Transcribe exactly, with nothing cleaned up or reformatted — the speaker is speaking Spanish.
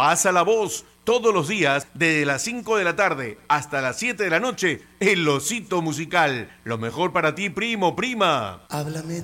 Pasa la voz todos los días desde las cinco de la tarde hasta las siete de la noche. El Osito Musical. Lo mejor para ti, primo, prima. Háblame